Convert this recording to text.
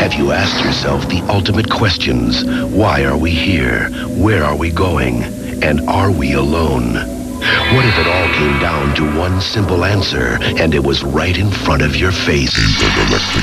Have you asked yourself the ultimate questions? Why are we here? Where are we going? And are we alone? What if it all came down to one simple answer and it was right in front of your face?